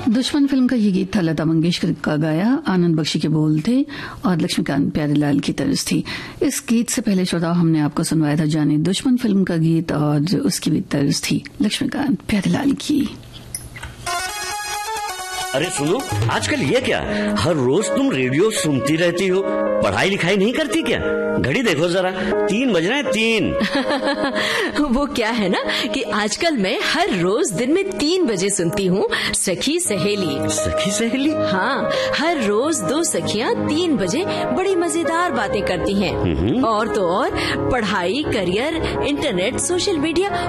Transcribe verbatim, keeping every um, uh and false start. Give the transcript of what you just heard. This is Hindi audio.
दुश्मन फिल्म का ये गीत था लता मंगेशकर का गाया, आनंद बख्शी के बोल थे और लक्ष्मीकांत प्यारेलाल की तर्ज थी। इस गीत से पहले श्रोता हमने आपको सुनवाया था जाने दुश्मन फिल्म का गीत और उसकी भी तर्ज थी लक्ष्मीकांत प्यारेलाल की। अरे सुनो, आजकल ये क्या, हर रोज तुम रेडियो सुनती रहती हो, पढ़ाई लिखाई नहीं करती क्या? घड़ी देखो जरा, तीन बज रहे हैं, तीन। वो क्या है ना कि आजकल मैं हर रोज दिन में तीन बजे सुनती हूँ सखी सहेली। सखी सहेली? हाँ, हर रोज दो सखियाँ तीन बजे बड़ी मजेदार बातें करती हैं। और तो और पढ़ाई, करियर, इंटरनेट, सोशल मीडिया